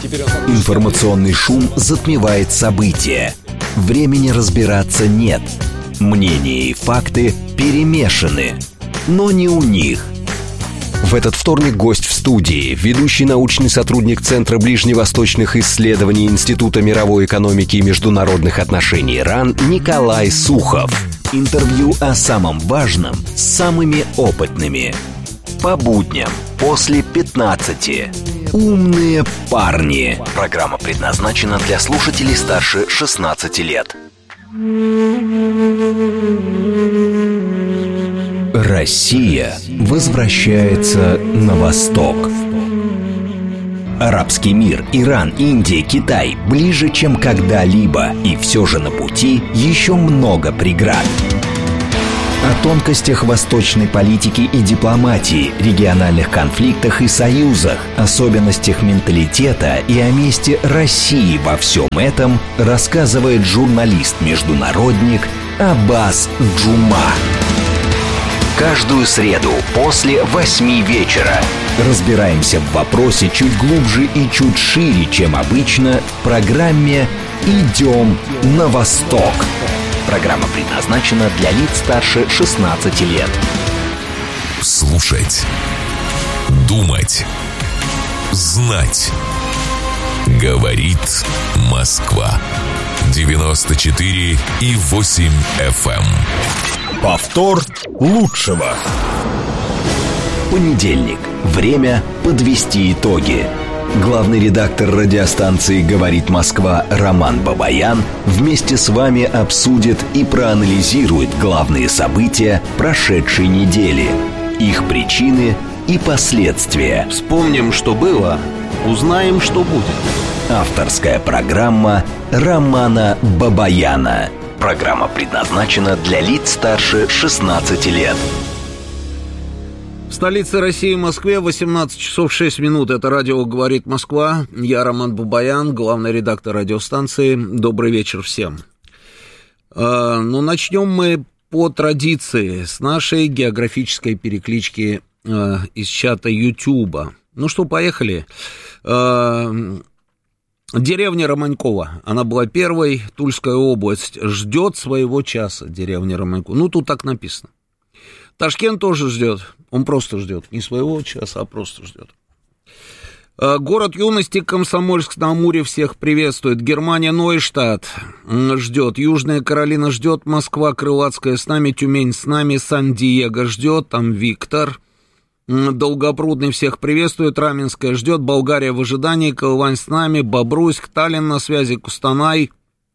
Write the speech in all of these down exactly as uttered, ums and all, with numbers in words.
Информационный шум затмевает события. Времени разбираться нет. Мнения и факты перемешаны. Но не у них. В этот вторник гость в студии, ведущий научный сотрудник Центра ближневосточных исследований Института мировой экономики и международных отношений РАН Николай Сухов. Интервью о самом важном с самыми опытными. По будням после пятнадцати. Умные парни. Программа предназначена для слушателей старше шестнадцати лет. Россия возвращается на восток. Арабский мир, Иран, Индия, Китай ближе, чем когда-либо. И все же на пути еще много преград. О тонкостях восточной политики и дипломатии, региональных конфликтах и союзах, особенностях менталитета и о месте России во всем этом рассказывает журналист-международник Аббас Джума. Каждую среду после восьми вечера разбираемся в вопросе чуть глубже и чуть шире, чем обычно, в программе «Идем на восток». Программа предназначена для лиц старше шестнадцати лет. Слушать, думать, знать. Говорит Москва. девяносто четыре и восемь эф эм. Повтор лучшего. Понедельник. Время подвести итоги. Главный редактор радиостанции «Говорит Москва» Роман Бабаян вместе с вами обсудит и проанализирует главные события прошедшей недели, их причины и последствия. Вспомним, что было, узнаем, что будет. Авторская программа Романа Бабаяна. Программа предназначена для лиц старше шестнадцати лет. В столице России, Москве, восемнадцать часов шесть минут. Это радио «Говорит Москва». Я Роман Бабаян, главный редактор радиостанции. Добрый вечер всем. А, ну, начнем мы по традиции с нашей географической переклички а, из чата Ютуба. Ну что, поехали. А, деревня Романькова. Она была первой. Тульская область ждет своего часа. Деревня Романькова. Ну, тут так написано. Ташкент тоже ждет, он просто ждет, не своего часа, а просто ждет. Город юности Комсомольск-на-Амуре всех приветствует. Германия, Нойштадт ждет. Южная Каролина ждет. Москва, Крылатская с нами. Тюмень с нами. Сан-Диего ждет. Там Виктор. Долгопрудный всех приветствует. Раменская ждет. Болгария в ожидании. Колывань с нами. Бобруйск, Таллин на связи. Кустанай.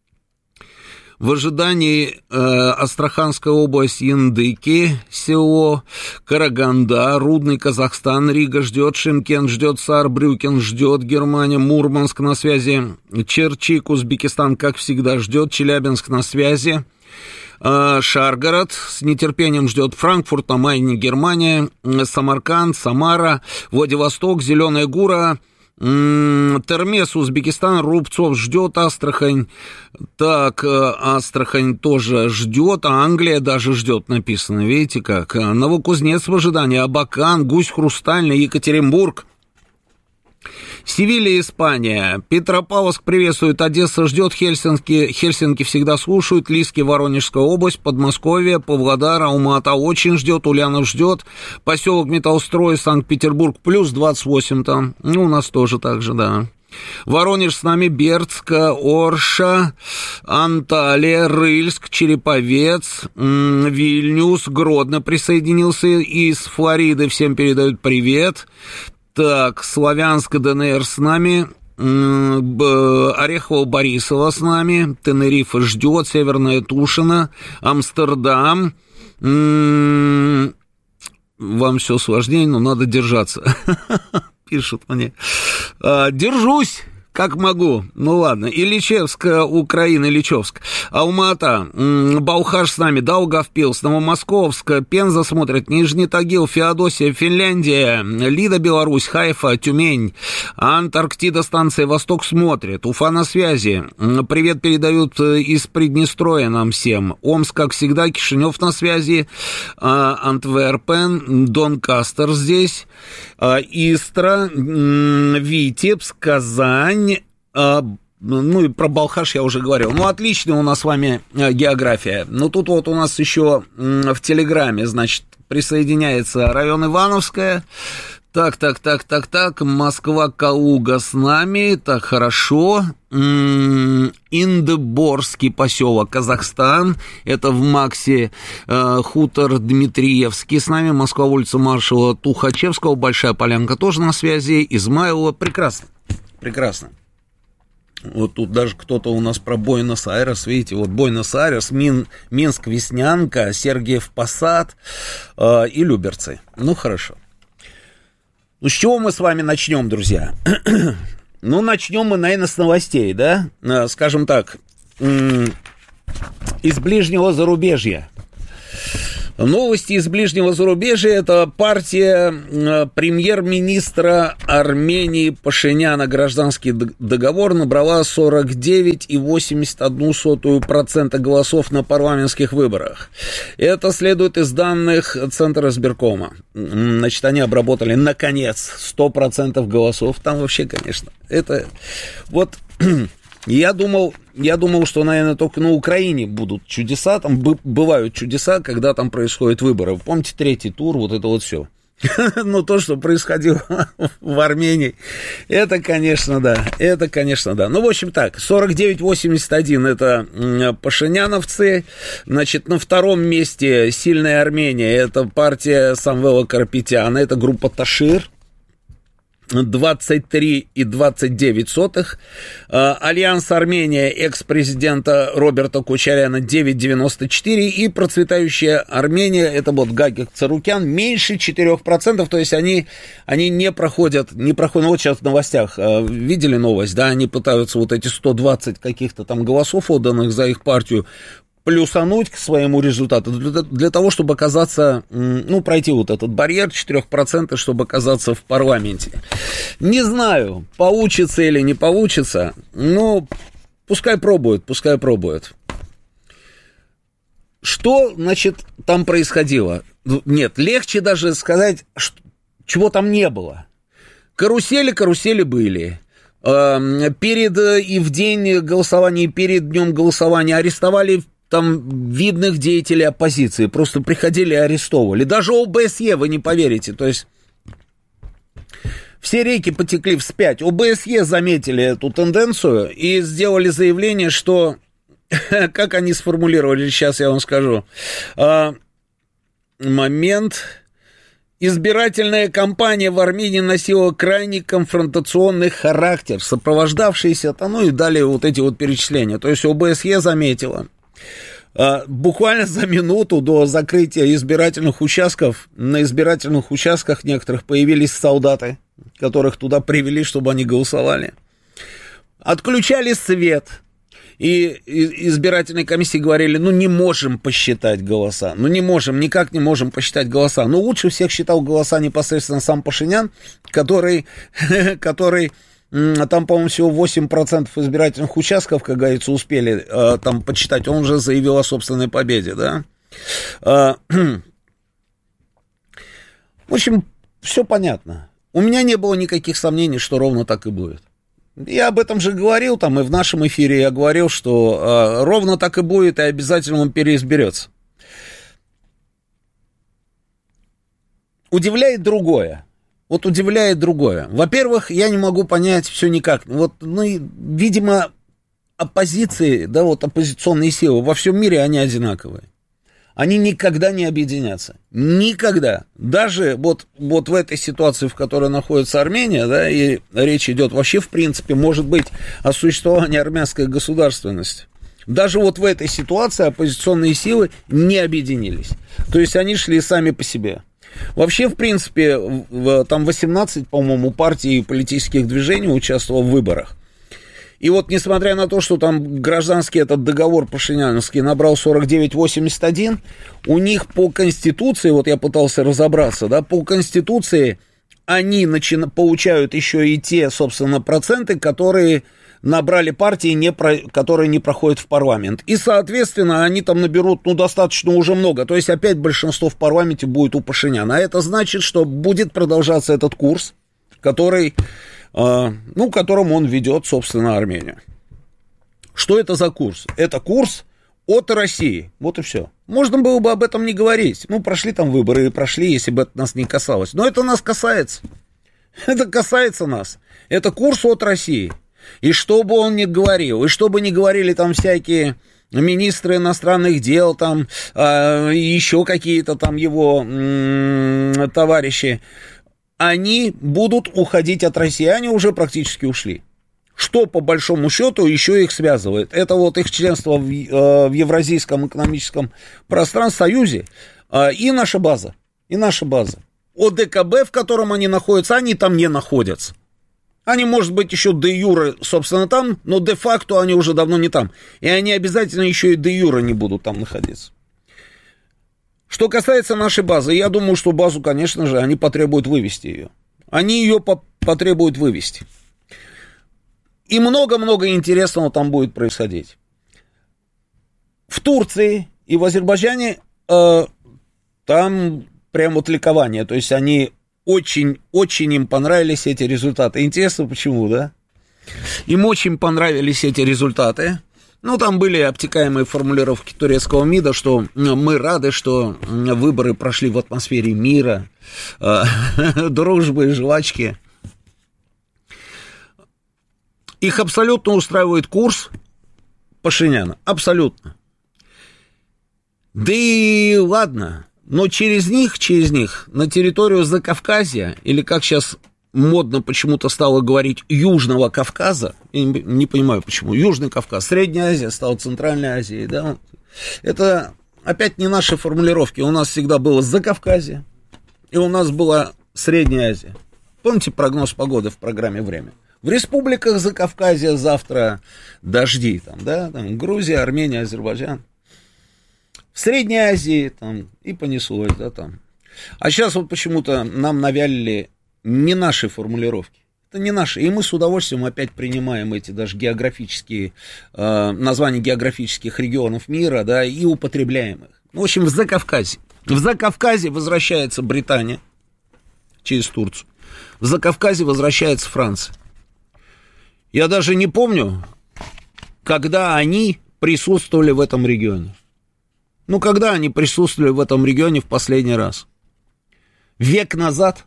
В ожидании э, Астраханская область, Яндыки, село, Караганда, Рудный, Казахстан, Рига ждет, Шымкент ждет, Саарбрюкен ждет, Германия, Мурманск на связи, Черчик, Узбекистан, как всегда, ждет, Челябинск на связи, э, Шаргород с нетерпением ждет, Франкфурт на Майне, Германия, Самарканд, Самара, Владивосток, Зеленая Гура, Термес, Узбекистан, Рубцов ждет, Астрахань, так, Астрахань тоже ждет, а Англия даже ждет, написано, видите как, Новокузнец в ожидании, Абакан, Гусь Хрустальный, Екатеринбург, Севилья, Испания, Петропавловск приветствует, Одесса ждет, Хельсинки, Хельсинки всегда слушают, Лиски, Воронежская область, Подмосковье, Павлодар, Алма-Ата очень ждет, Ульянов ждет, поселок Металлстрой, Санкт-Петербург, плюс двадцать восемь там, ну, у нас тоже так же, да. Воронеж с нами, Бердск, Орша, Анталия, Рыльск, Череповец, Вильнюс, Гродно присоединился из Флориды, всем передают привет. Так, Славянск, ДНР с нами, Орехово-Борисово с нами, Тенерифе ждет, Северная Тушина, Амстердам. Вам все сложнее, но надо держаться. Пишут мне. Держусь, Как могу. Ну ладно. Ильичевск, Украина, Ильичевск. Алма-Ата, Балхаш с нами, Даугавпилс, Новомосковск, Пенза смотрит, Нижний Тагил, Феодосия, Финляндия, Лида, Беларусь, Хайфа, Тюмень, Антарктида, станция Восток смотрит, Уфа на связи. Привет передают из Приднестровья нам всем. Омск, как всегда, Кишинев на связи, Антверпен, Донкастер здесь, Истра, Витебск, Казань. Ну и про Балхаш я уже говорил. Ну, отличная у нас с вами география. Но тут вот у нас еще в Телеграме, значит, присоединяется район Ивановская. Так, так, так, так, так, Москва, Калуга с нами, так, хорошо. Индеборский поселок, Казахстан, это в Максе, хутор Дмитриевский с нами, Москва, улица маршала Тухачевского, Большая Полянка тоже на связи, Измайлова, прекрасно, прекрасно. Вот тут даже кто-то у нас про Буэнос-Айрес, видите, вот Буэнос-Айрес, Мин, Минск, Веснянка, Сергиев Посад э, и Люберцы. Ну, хорошо. Ну, с чего мы с вами начнем, друзья? Ну, начнем мы, наверное, с новостей, да? Э, скажем так, э, из ближнего зарубежья. Новости из ближнего зарубежья. Это партия э, премьер-министра Армении Пашиняна. Гражданский договор набрала сорок девять целых восемьдесят одна сотая процента голосов на парламентских выборах. Это следует из данных Центра избиркома. Значит, они обработали, наконец, сто процентов голосов. Там вообще, конечно, это вот... Я думал, я думал, что, наверное, только на Украине будут чудеса, там бывают чудеса, когда там происходят выборы. Помните, третий тур, вот это вот все. Но то, что происходило в Армении, это, конечно, да, это, конечно, да. Ну, в общем, так, сорок девять восемьдесят один это пашиняновцы, значит, на втором месте сильная Армения, это партия Самвела Карапетяна, это группа Ташир. двадцать три целых двадцать девять сотых. Альянс Армения экс-президента Роберта Кучаряна девять целых девяносто четыре. И процветающая Армения, это вот Гагик Царукян, меньше четырех процентов, то есть они, они не проходят, не проходят, ну вот сейчас в новостях видели новость, да, они пытаются вот эти сто двадцать каких-то там голосов, отданных за их партию, плюсануть к своему результату для, для того, чтобы оказаться, ну, пройти вот этот барьер четыре процента, чтобы оказаться в парламенте. Не знаю, получится или не получится, но пускай пробуют, пускай пробуют. Что, значит, там происходило? Нет, легче даже сказать, что, чего там не было. Карусели, карусели были. Перед и в день голосования, и перед днем голосования арестовали там видных деятелей оппозиции, просто приходили и арестовывали. Даже ОБСЕ, вы не поверите, то есть все реки потекли вспять. ОБСЕ заметили эту тенденцию и сделали заявление, что, как они сформулировали, сейчас я вам скажу, момент... Избирательная кампания в Армении носила крайне конфронтационный характер, сопровождавшийся, ну и далее вот эти вот перечисления. То есть ОБСЕ заметила, буквально за минуту до закрытия избирательных участков, на избирательных участках некоторых появились солдаты, которых туда привели, чтобы они голосовали. Отключали свет. И избирательные комиссии говорили, ну, не можем посчитать голоса, ну, не можем, никак не можем посчитать голоса. Но лучше всех считал голоса непосредственно сам Пашинян, который, который там, по-моему, всего восемь процентов избирательных участков, как говорится, успели там подсчитать. Он уже заявил о собственной победе, да. В общем, все понятно. У меня не было никаких сомнений, что ровно так и будет. Я об этом же говорил, там и в нашем эфире я говорил, что э, ровно так и будет, и обязательно он переизберется. Удивляет другое. Вот удивляет другое. Во-первых, я не могу понять все никак. Вот, ну, и, видимо, оппозиции, да, вот оппозиционные силы во всем мире, они одинаковые. Они никогда не объединятся. Никогда. Даже вот, вот в этой ситуации, в которой находится Армения, да, и речь идет вообще, в принципе, может быть, о существовании армянской государственности. Даже вот в этой ситуации оппозиционные силы не объединились. То есть они шли сами по себе. Вообще, в принципе, в, там восемнадцать, по-моему, партий и политических движений участвовало в выборах. И вот, несмотря на то, что там гражданский этот договор пашиняновский набрал сорок девять восемьдесят один, у них по Конституции, вот я пытался разобраться, да, по Конституции они начи- получают еще и те, собственно, проценты, которые набрали партии, не про, которые не проходят в парламент. И, соответственно, они там наберут, ну, достаточно уже много. То есть, опять большинство в парламенте будет у Пашиняна. А это значит, что будет продолжаться этот курс, который... ну, которым он ведет, собственно, Армению. Что это за курс? Это курс от России. Вот и все. Можно было бы об этом не говорить. Ну, прошли там выборы и прошли, если бы это нас не касалось. Но это нас касается. Это касается нас. Это курс от России. И что бы он ни говорил, и что бы ни говорили там всякие министры иностранных дел, там, э, еще какие-то там его м- товарищи, они будут уходить от России, они уже практически ушли. Что, по большому счету, еще их связывает? Это вот их членство в, э, в Евразийском экономическом пространстве, Союзе, э, и наша база, и наша база. ОДКБ, в котором они находятся, они там не находятся. Они, может быть, еще де-юре, собственно, там, но де-факто они уже давно не там. И они обязательно еще и де-юре не будут там находиться. Что касается нашей базы, я думаю, что базу, конечно же, они потребуют вывести ее. Они ее по- потребуют вывести. И много-много интересного там будет происходить. В Турции и в Азербайджане э, там прям вот ликование. То есть они очень-очень им понравились эти результаты. Интересно, почему, да? Им очень понравились эти результаты. Ну, там были обтекаемые формулировки турецкого МИДа, что мы рады, что выборы прошли в атмосфере мира, дружбы и жвачки. Их абсолютно устраивает курс Пашиняна. Абсолютно. Да и ладно, но через них, через них на территорию Закавказья, или как сейчас модно почему-то стало говорить Южного Кавказа, я не, не понимаю почему, Южный Кавказ, Средняя Азия стала Центральной Азией, да, это опять не наши формулировки, у нас всегда было Закавказье, и у нас была Средняя Азия. Помните прогноз погоды в программе «Время»? В республиках Закавказья завтра дожди, там, да, там Грузия, Армения, Азербайджан. В Средней Азии там и понеслось, да, там. А сейчас вот почему-то нам навялили не наши формулировки. Это не наши. И мы с удовольствием опять принимаем эти даже географические, э, названия географических регионов мира, да, и употребляем их. В общем, в Закавказье. В Закавказье возвращается Британия через Турцию. В Закавказье возвращается Франция. Я даже не помню, когда они присутствовали в этом регионе. Ну, когда они присутствовали в этом регионе в последний раз? Век назад?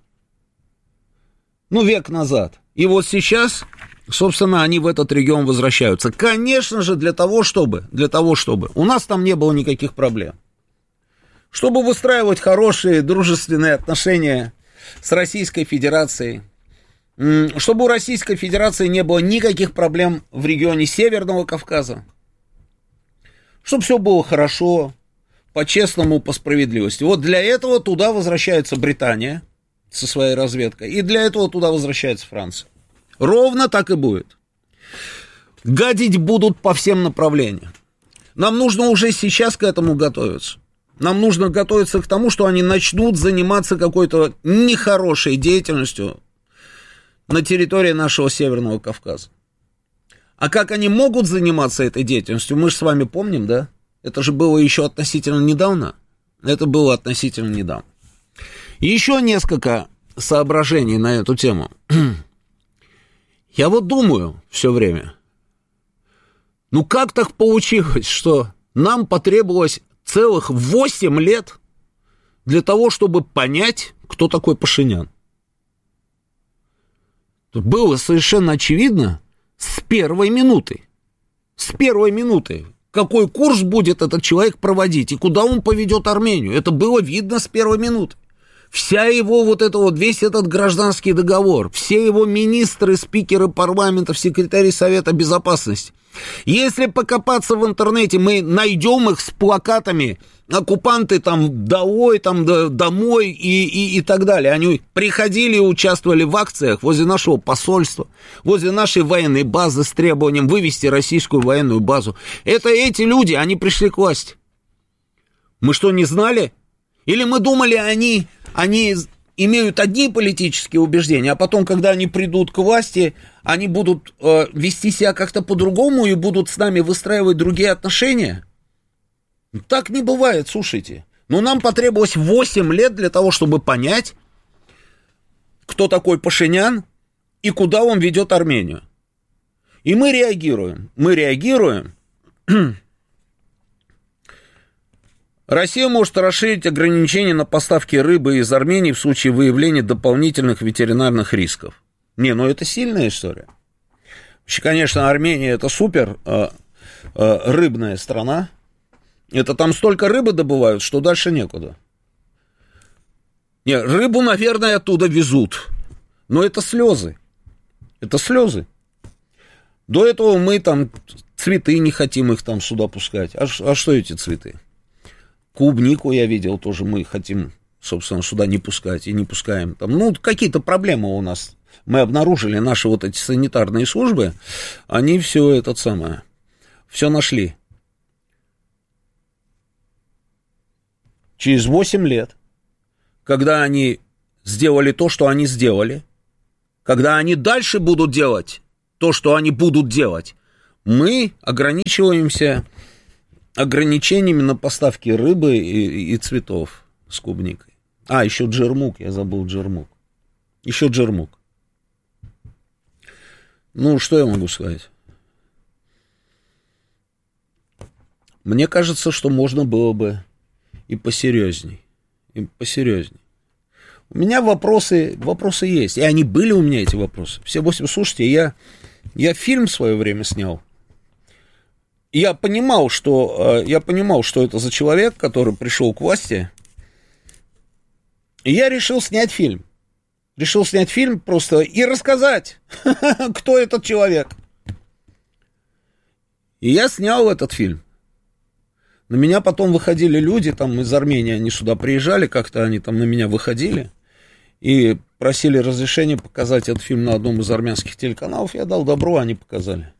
Ну, век назад. И вот сейчас, собственно, они в этот регион возвращаются. Конечно же, для того, чтобы, для того, чтобы у нас там не было никаких проблем. Чтобы выстраивать хорошие, дружественные отношения с Российской Федерацией. Чтобы у Российской Федерации не было никаких проблем в регионе Северного Кавказа. Чтобы все было хорошо, по-честному, по справедливости. Вот для этого туда возвращается Британия со своей разведкой, и для этого туда возвращается Франция. Ровно так и будет. Гадить будут по всем направлениям. Нам нужно уже сейчас к этому готовиться. Нам нужно готовиться к тому, что они начнут заниматься какой-то нехорошей деятельностью на территории нашего Северного Кавказа. А как они могут заниматься этой деятельностью, мы же с вами помним, да? Это же было еще относительно недавно. Это было относительно недавно. Еще несколько соображений на эту тему. Я вот думаю все время, ну как так получилось, что нам потребовалось целых восемь лет для того, чтобы понять, кто такой Пашинян? Было совершенно очевидно с первой минуты. С первой минуты. Какой курс будет этот человек проводить и куда он поведет Армению. Это было видно с первой минуты. Вся его вот это вот, весь этот гражданский договор, все его министры, спикеры парламентов, секретари Совета Безопасности. Если покопаться в интернете, мы найдем их с плакатами оккупанты там долой, там домой и, и, и так далее. Они приходили и участвовали в акциях возле нашего посольства, возле нашей военной базы с требованием вывести российскую военную базу. Это эти люди, они пришли к власти. Мы что, не знали? Или мы думали, они, они имеют одни политические убеждения, а потом, когда они придут к власти, они будут э, вести себя как-то по-другому и будут с нами выстраивать другие отношения? Так не бывает, слушайте. Но нам потребовалось восемь лет для того, чтобы понять, кто такой Пашинян и куда он ведет Армению. И мы реагируем. Мы реагируем. Россия может расширить ограничения на поставки рыбы из Армении в случае выявления дополнительных ветеринарных рисков. Не, ну это сильная история. Вообще, конечно, Армения это супер э, э, рыбная страна. Это там столько рыбы добывают, что дальше некуда. Не, рыбу, наверное, оттуда везут. Но это слезы. Это слезы. До этого мы там цветы не хотим их там сюда пускать. А, а что эти цветы? Клубнику я видел тоже мы хотим, собственно, сюда не пускать и не пускаем. Там, ну, какие-то проблемы у нас. Мы обнаружили, наши вот эти санитарные службы, они все это самое, все нашли. Через восемь лет, когда они сделали то, что они сделали, когда они дальше будут делать то, что они будут делать, мы ограничиваемся ограничениями на поставки рыбы и, и цветов с клубникой. А, еще джермук, я забыл джермук. Еще джермук. Ну, что я могу сказать? Мне кажется, что можно было бы и посерьезней, и посерьезней. У меня вопросы, вопросы есть, и они были у меня, эти вопросы. Все восемь, слушайте, я, я фильм в свое время снял. Я понимал, что, я понимал, что это за человек, который пришел к власти, и я решил снять фильм. Решил снять фильм просто и рассказать, кто этот человек. И я снял этот фильм. На меня потом выходили люди там из Армении, они сюда приезжали, как-то они там на меня выходили и просили разрешения показать этот фильм на одном из армянских телеканалов. Я дал добро, они показали.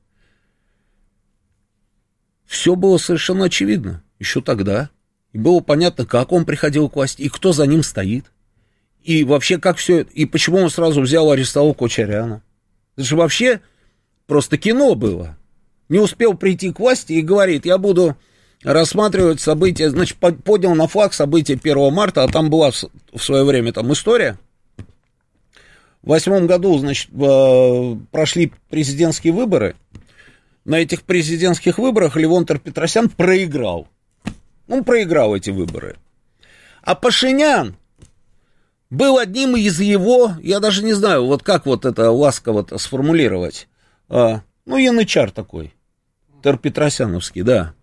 Все было совершенно очевидно еще тогда. И было понятно, как он приходил к власти и кто за ним стоит. И вообще, как все это, и почему он сразу взял, арестовал Кочаряна. Это же вообще просто кино было. Не успел прийти к власти и говорит, я буду рассматривать события, значит, поднял на флаг события первого марта, а там была в свое время там история. В восьмом году, значит, прошли президентские выборы. На этих президентских выборах Левон Тер-Петросян проиграл. Он проиграл эти выборы. А Пашинян был одним из его, я даже не знаю, вот как вот это ласково-то сформулировать, а, ну, янычар такой, Тер-Петросяновский, да.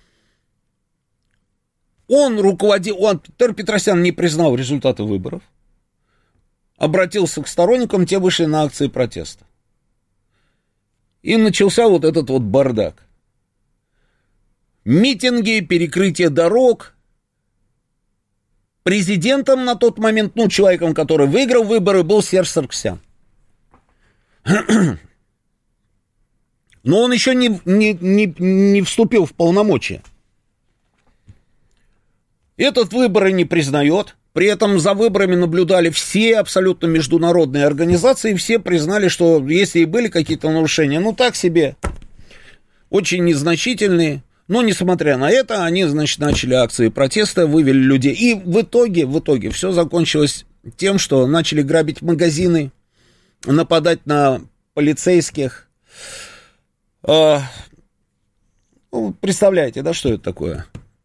Он руководил, он, Тер-Петросян не признал результаты выборов, обратился к сторонникам, те вышли на акции протеста. И начался вот этот вот бардак. Митинги, перекрытие дорог. Президентом на тот момент, ну, человеком, который выиграл выборы, был Серж Сарксян. Но он еще не, не, не, не вступил в полномочия. Этот выборы не признает. При этом за выборами наблюдали все абсолютно международные организации. Все признали, что если и были какие-то нарушения, ну, так себе, очень незначительные. Но, несмотря на это, они, значит, начали акции протеста, вывели людей. И в итоге, в итоге все закончилось тем, что начали грабить магазины, нападать на полицейских. А, ну, представляете, да, что это такое?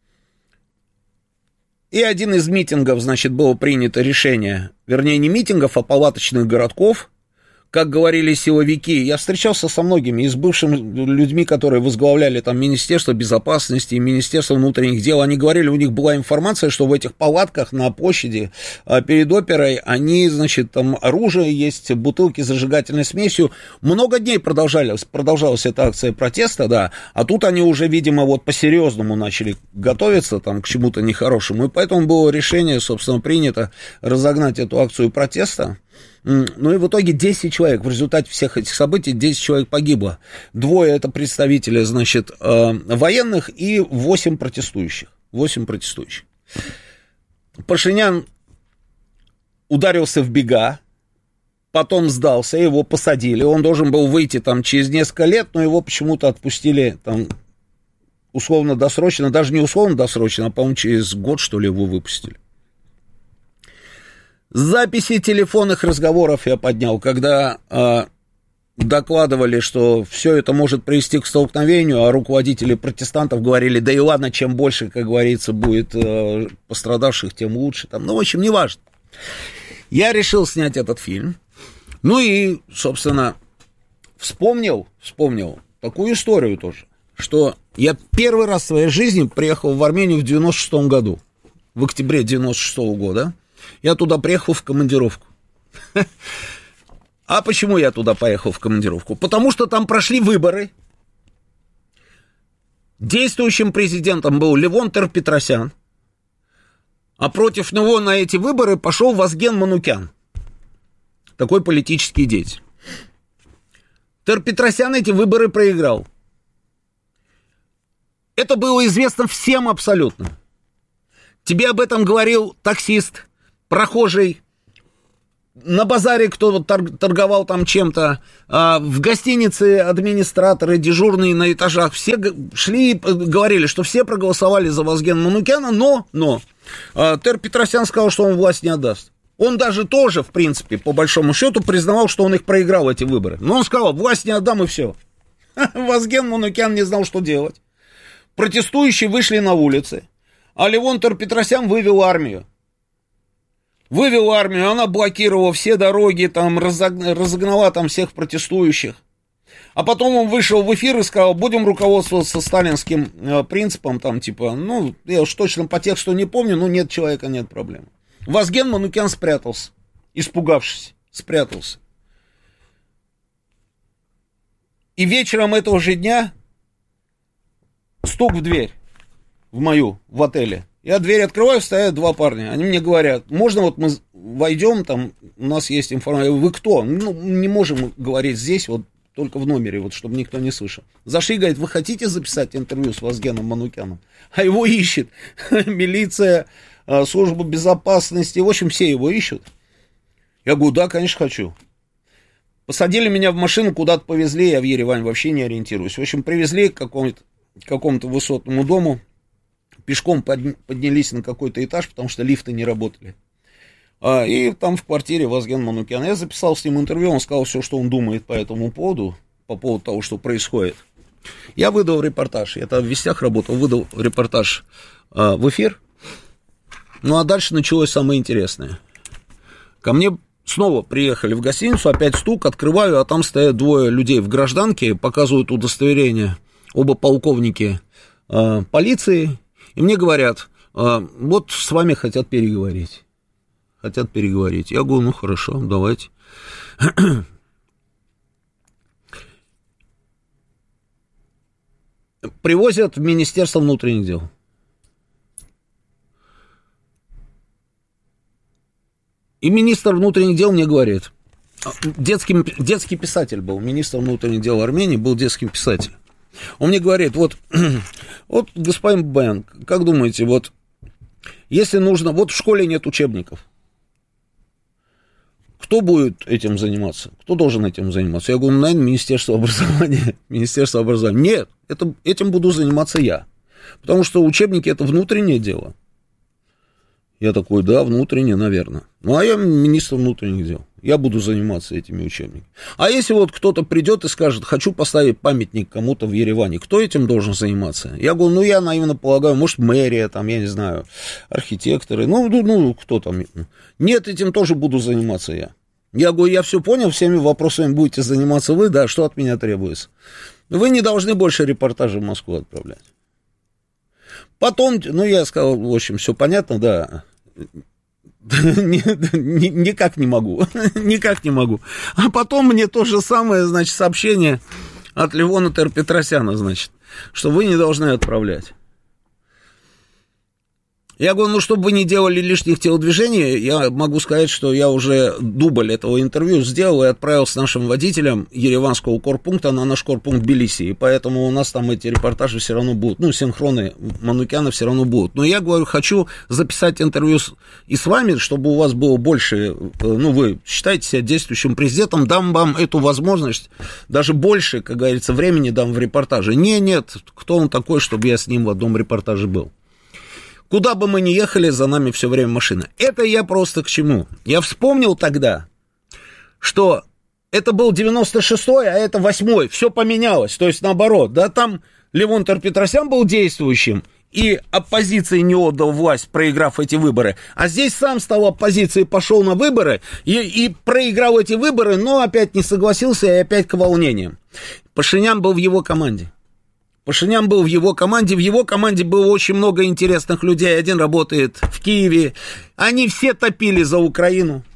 И один из митингов, значит, было принято решение, вернее, не митингов, а палаточных городков, как говорили силовики, я встречался со многими, и с бывшими людьми, которые возглавляли там Министерство безопасности и Министерство внутренних дел, они говорили, у них была информация, что в этих палатках на площади перед оперой, они, значит, там оружие есть, бутылки с зажигательной смесью, много дней продолжалась, продолжалась эта акция протеста, да, а тут они уже, видимо, вот по-серьезному начали готовиться там к чему-то нехорошему, и поэтому было решение, собственно, принято разогнать эту акцию протеста. Ну и в итоге десять человек, в результате всех этих событий десять человек погибло. Двое это представители, значит, военных и восемь протестующих. восемь протестующих. Пашинян ударился в бега, потом сдался, его посадили. Он должен был выйти там через несколько лет, но его почему-то отпустили там условно-досрочно, даже не условно-досрочно, а, по-моему, через год, что ли, его выпустили. Записи телефонных разговоров я поднял, когда э, докладывали, что все это может привести к столкновению, а руководители протестантов говорили, да и ладно, чем больше, как говорится, будет э, пострадавших, тем лучше. Там, ну, в общем, неважно. Я решил снять этот фильм, ну и, собственно, вспомнил, вспомнил такую историю тоже, что я первый раз в своей жизни приехал в Армению в девяносто шестом году, в октябре девяносто шестого года. Я туда приехал в командировку. А почему я туда поехал в командировку? Потому что там прошли выборы. Действующим президентом был Левон Тер-Петросян, а против него на эти выборы пошел Вазген Манукян, такой политический деятель. Тер-Петросян эти выборы проиграл. Это было известно всем абсолютно. Тебе об этом говорил таксист, прохожий, на базаре кто-то торговал там чем-то, в гостинице администраторы, дежурные на этажах, все шли и говорили, что все проголосовали за Вазгена Манукяна, но, но Тер-Петросян сказал, что он власть не отдаст. Он даже тоже, в принципе, по большому счету, признавал, что он их проиграл, эти выборы. Но он сказал, власть не отдам, и все. Вазген Манукян не знал, что делать. Протестующие вышли на улицы, а Левон Тер-Петросян вывел армию. Вывел армию, она блокировала все дороги, там, разогнала там всех протестующих. А потом он вышел в эфир и сказал, будем руководствоваться сталинским э, принципом, там, типа, ну, я уж точно по тексту не помню, но нет человека, нет проблем. Вазген Манукян спрятался, испугавшись, спрятался. И вечером этого же дня стук в дверь, в мою, в отеле. Я дверь открываю, стоят два парня. Они мне говорят, можно вот мы войдем, там у нас есть информация. Вы кто? Ну, не можем говорить здесь, вот только в номере, вот, чтобы никто не слышал. Зашли, говорит, вы хотите записать интервью с Вазгеном Манукяном? А его ищет милиция, служба безопасности, в общем, все его ищут. Я говорю, да, конечно, хочу. Посадили меня в машину, куда-то повезли, я в Ереване вообще не ориентируюсь. В общем, привезли к какому-то, к какому-то высотному дому. Пешком поднялись на какой-то этаж, потому что лифты не работали. А, и там в квартире Вазген Манукян. Я записал с ним интервью, он сказал все, что он думает по этому поводу, по поводу того, что происходит. Я выдал репортаж, я там в Вестях работал, выдал репортаж а, в эфир. Ну, а дальше началось самое интересное. Ко мне снова приехали в гостиницу, опять стук, открываю, а там стоят двое людей в гражданке, показывают удостоверение, оба полковники а, полиции. И мне говорят, вот с вами хотят переговорить. Хотят переговорить. Я говорю, ну хорошо, давайте. Привозят в Министерство внутренних дел. И министр внутренних дел мне говорит, детский, детский писатель был, министр внутренних дел Армении был детским писателем. Он мне говорит, вот, вот, господин Бен, как думаете, вот, если нужно, вот в школе нет учебников, кто будет этим заниматься? Кто должен этим заниматься? Я говорю, наверное, Министерство образования. Министерство образования. Нет, это, этим буду заниматься я, потому что учебники это внутреннее дело. Я такой, да, внутреннее, наверное. Ну, а я министр внутренних дел. Я буду заниматься этими учебниками. А если вот кто-то придет и скажет, хочу поставить памятник кому-то в Ереване, кто этим должен заниматься? Я говорю, ну, я наивно полагаю, может, мэрия, там, я не знаю, архитекторы, ну, ну, кто там. Нет, этим тоже буду заниматься я. Я говорю, я все понял, всеми вопросами будете заниматься вы, да, что от меня требуется? Вы не должны больше репортажей в Москву отправлять. Потом, ну, я сказал, в общем, все понятно, да, никак не могу, никак не могу. А потом мне то же самое, значит, сообщение от Левона Тер-Петросяна, значит, что вы не должны отправлять. Я говорю, ну, чтобы вы не делали лишних телодвижений, я могу сказать, что я уже дубль этого интервью сделал и отправил с нашим водителем ереванского корпункта на наш корпункт Тбилиси, и поэтому у нас там эти репортажи все равно будут, ну, синхроны Манукяна все равно будут. Но я говорю, хочу записать интервью с, и с вами, чтобы у вас было больше, ну, вы считаете себя действующим президентом, дам вам эту возможность, даже больше, как говорится, времени дам в репортаже. Не, нет, кто он такой, чтобы я с ним в одном репортаже был? Куда бы мы ни ехали, за нами все время машина. Это я просто к чему? Я вспомнил тогда, что это был девяносто шестой, а это восьмой. Все поменялось. То есть наоборот. Да, там Левон Тер-Петросян был действующим, и оппозиции не отдал власть, проиграв эти выборы. А здесь сам стал оппозицией, пошел на выборы и, и проиграл эти выборы, но опять не согласился и опять к волнениям. Пашинян был в его команде. Пашинян был в его команде, в его команде было очень много интересных людей, один работает в Киеве, они все топили за Украину.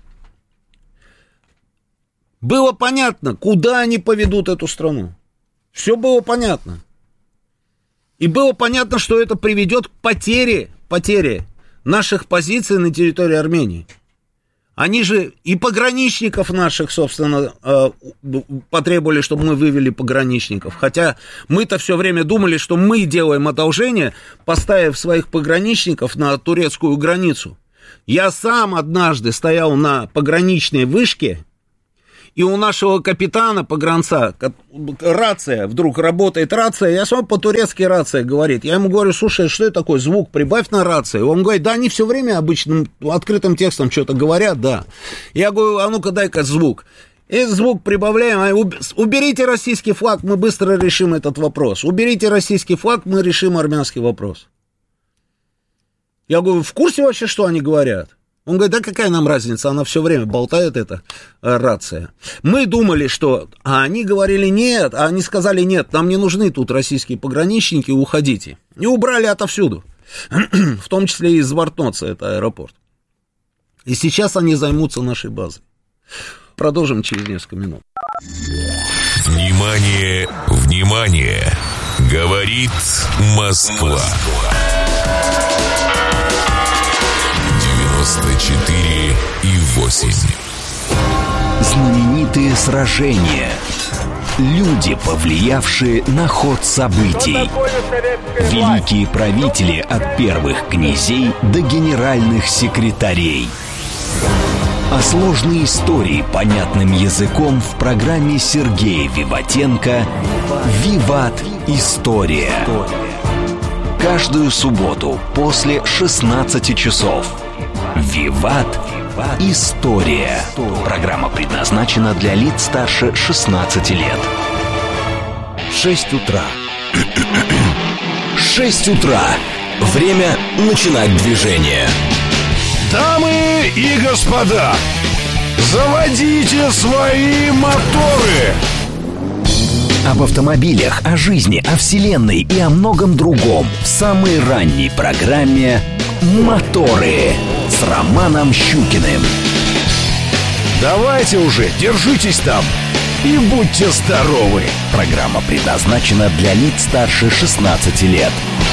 Было понятно, куда они поведут эту страну, все было понятно. И было понятно, что это приведет к потере, потере наших позиций на территории Армении. Они же и пограничников наших, собственно, потребовали, чтобы мы вывели пограничников. Хотя мы-то все время думали, что мы делаем одолжение, поставив своих пограничников на турецкую границу. Я сам однажды стоял на пограничной вышке, и у нашего капитана, погранца, рация, вдруг работает рация, я сам по-турецки рация говорит. Я ему говорю, слушай, что это такое, звук, прибавь на рации. Он говорит, да, они все время обычным открытым текстом что-то говорят, да. Я говорю, а ну-ка дай-ка звук. И звук прибавляем, уберите российский флаг, мы быстро решим этот вопрос. Уберите российский флаг, мы решим армянский вопрос. Я говорю, в курсе вообще, что они говорят? Он говорит, да какая нам разница, она все время болтает, эта рация. Мы думали, что... А они говорили нет, а они сказали нет, нам не нужны тут российские пограничники, уходите. И убрали отовсюду, в том числе и из Звартноца, это аэропорт. И сейчас они займутся нашей базой. Продолжим через несколько минут. Внимание, внимание! Говорит Москва. девяносто четыре и восемь. Знаменитые сражения. Люди, повлиявшие на ход событий. Великие правители от первых князей до генеральных секретарей. О сложной истории понятным языком в программе Сергея Виватенко «Виват. История». Каждую субботу после шестнадцати часов. «Виват. История». Программа предназначена для лиц старше шестнадцати лет. Шесть утра. Шесть утра. Время начинать движение. Дамы и господа, заводите свои моторы! Об автомобилях, о жизни, о вселенной и о многом другом в самой ранней программе «Моторы» с Романом Щукиным. Давайте уже, держитесь там и будьте здоровы! Программа предназначена для лиц старше шестнадцати лет.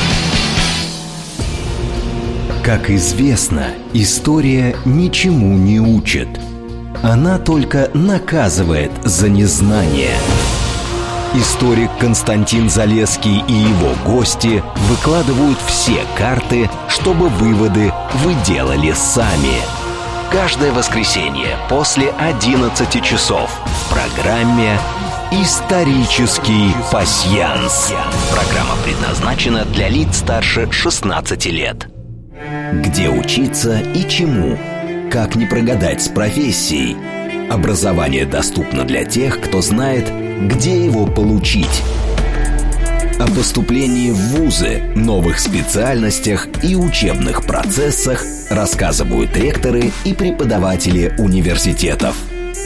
Как известно, история ничему не учит. Она только наказывает за незнание. Историк Константин Залесский и его гости выкладывают все карты, чтобы выводы вы делали сами. Каждое воскресенье после одиннадцати часов в программе «Исторический пасьянс». Программа предназначена для лиц старше шестнадцати лет. Где учиться и чему? Как не прогадать с профессией? Образование доступно для тех, кто знает, где его получить. О поступлении в вузы, новых специальностях и учебных процессах рассказывают ректоры и преподаватели университетов.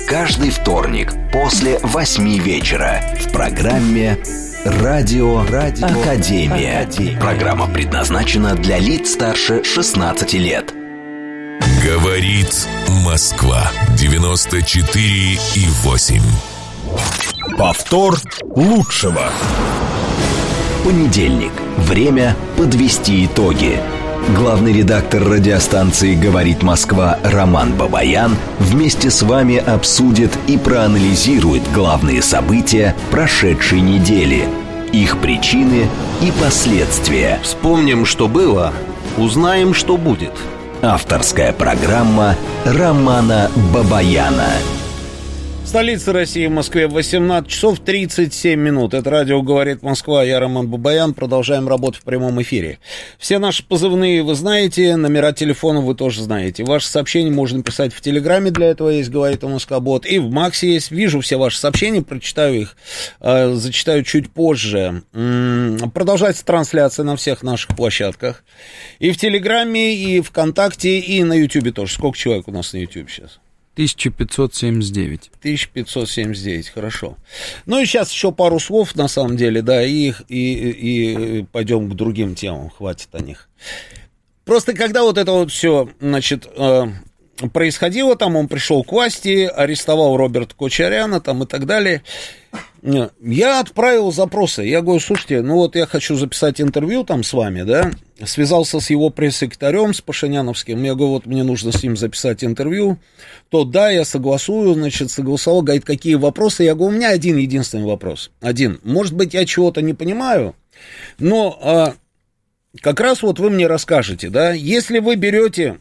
каждый вторник после восьми вечера в программе «Радио, Радио Академия». Академия. Программа предназначена для лиц старше шестнадцати лет. Говорит Москва. девяносто четыре и восемь. Повтор лучшего. Понедельник. Время подвести итоги. Главный редактор радиостанции «Говорит Москва» Роман Бабаян вместе с вами обсудит и проанализирует главные события прошедшей недели, их причины и последствия. Вспомним, что было, узнаем, что будет. Авторская программа Романа Бабаяна. Столица России, в Москве, восемнадцать часов тридцать семь минут. Это радио «Говорит Москва», я Роман Бабаян. Продолжаем работу в прямом эфире. Все наши позывные вы знаете, номера телефонов вы тоже знаете. Ваши сообщения можно писать в Телеграме, для этого есть «Говорит Москва-бот», и в Максе есть. Вижу все ваши сообщения, прочитаю их, э, зачитаю чуть позже. М-м, продолжается трансляция на всех наших площадках. И в Телеграме, и ВКонтакте, и на Ютубе тоже. Сколько человек у нас на Ютубе сейчас? тысяча пятьсот семьдесят девять. тысяча пятьсот семьдесят девять, хорошо. Ну и сейчас еще пару слов, на самом деле, да, и, и, и пойдем к другим темам, хватит о них. Просто когда вот это вот все, значит, происходило, там он пришел к власти, арестовал Роберта Кочаряна там и так далее, я отправил запросы, я говорю, слушайте, ну вот я хочу записать интервью там с вами, да, связался с его пресс-секретарем, с Пашиняновским, я говорю, вот мне нужно с ним записать интервью, то да, я согласую, значит, согласовал, говорит, какие вопросы, я говорю, у меня один единственный вопрос, один, может быть, я чего-то не понимаю, но а, как раз вот вы мне расскажете, да, если вы берете...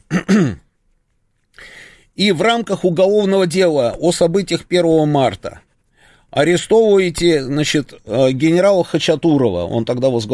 И в рамках уголовного дела о событиях первого марта арестовываете, значит, генерала Хачатурова, он тогда возглавлял